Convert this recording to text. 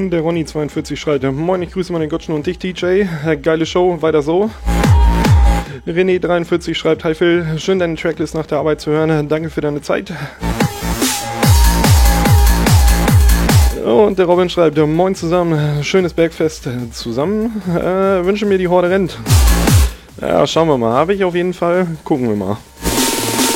Und der Ronny42 schreibt, moin, ich grüße mal den Gottschen und dich, TJ. Geile Show, weiter so. René43 schreibt, hi Phil, schön deine Tracklist nach der Arbeit zu hören. Danke für deine Zeit. Und der Robin schreibt, moin zusammen, schönes Bergfest zusammen. Wünsche mir die Horde rennt. Ja, schauen wir mal. Habe ich auf jeden Fall. Gucken wir mal.